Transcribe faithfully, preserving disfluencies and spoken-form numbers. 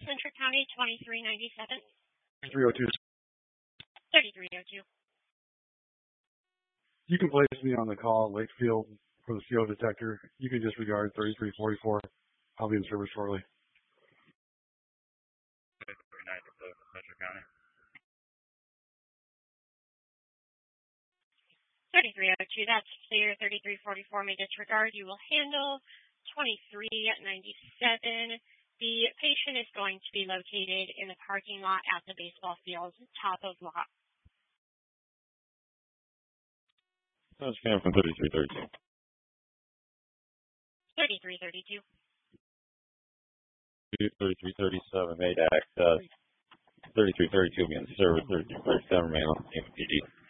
Central County, twenty-three ninety-seven. three oh two. thirty-three oh two. You can place me on the call at Wakefield for the C O detector. You can disregard thirty-three forty-four. I'll be in service shortly. Central County. thirty-three oh two, that's clear. thirty-three forty-four may disregard. You will handle twenty-three ninety-seven. The patient is going to be located in the parking lot at the baseball field, top of lot. That's coming from thirty-three thirty-two. thirty-three thirty-two. thirty-three thirty-seven made access. thirty-three thirty-two being service. thirty-three thirty-seven remain on the same P D.